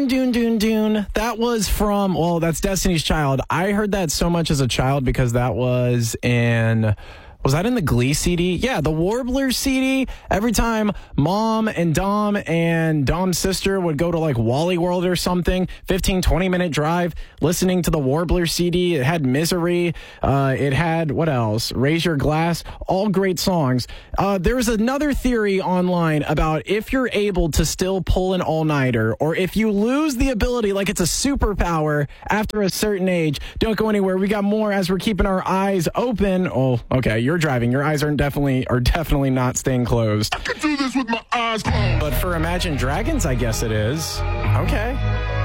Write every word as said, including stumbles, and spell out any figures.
Dune, Dune, Dune. That was from, well, that's Destiny's Child. I heard that so much as a child because that was in... Was that in the Glee C D? Yeah, the Warblers C D. Every time Mom and Dom and Dom's sister would go to like Wally World or something, fifteen, twenty minute drive, listening to the Warblers C D. It had Misery. Uh, it had, what else? Raise Your Glass. All great songs. Uh, there's another theory online about if you're able to still pull an all-nighter, or if you lose the ability, like it's a superpower after a certain age. Don't go anywhere. We got more as we're keeping our eyes open. Oh, okay. You're driving. Your eyes aren't definitely are definitely not staying closed. I can do this with my eyes closed. But for Imagine Dragons, I guess it is. Okay.